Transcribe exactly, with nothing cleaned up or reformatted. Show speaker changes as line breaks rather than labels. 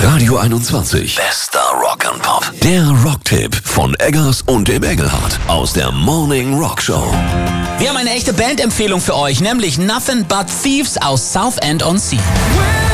Radio einundzwanzig. Bester Rock'n'Pop. Der Rocktipp von Eggers und dem Engelhardt aus der Morning Rock Show.
Wir haben eine echte Bandempfehlung für euch, nämlich Nothing But Thieves aus Southend-on-Sea.